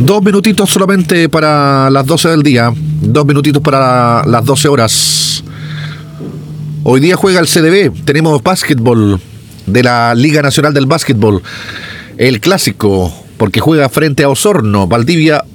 Dos minutitos solamente para las 12 del día. 2 minutitos para las 12 horas. Hoy día juega el CDB. Tenemos básquetbol de la Liga Nacional del Básquetbol. El clásico, porque juega frente a Osorno. Valdivia